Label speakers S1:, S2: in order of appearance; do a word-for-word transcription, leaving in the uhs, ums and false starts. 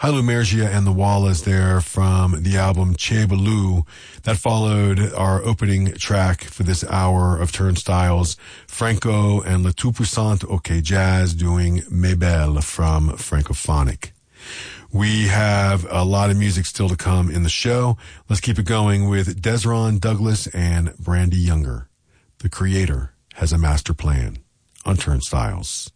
S1: Hailu Mergia and the Wallas there from the album Che Baloo. That followed our opening track for this hour of Turnstiles, Franco and Le Tout Puissant OK Jazz doing Maybelle from Francophonic. We have a lot of music still to come in the show. Let's keep it going with Desron Douglas and Brandy Younger. The Creator has a master plan on Turnstiles.